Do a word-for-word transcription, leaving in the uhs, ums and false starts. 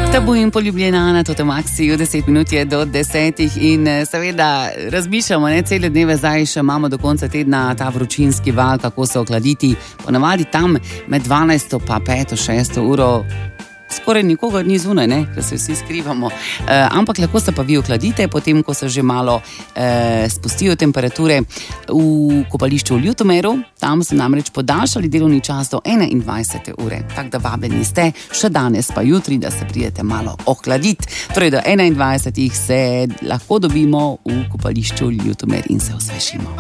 Tabu in poljubljena na Toto Maxiju, deset minut je do desetih in seveda razmišljamo, ne, cele dneve zdaj še imamo do konca tedna ta vročinski val, kako se ohladiti. Ponavadi tam med dvanajsto pa peto, šesto uro skoraj nikogar ni zunaj, ne, ker se vsi skrivamo. E, ampak lahko se pa vi ohladite, potem, ko se že malo e, spustijo temperature v kopališču v Ljutomeru. Tam so namreč podaljšali delovni čas do enaindvajsete ure. Tako da vabljeni ste, še danes pa jutri, da se pridete malo ohladiti. Torej do enaindvajsetih se lahko dobimo v kopališču Ljutomer in se osvežimo.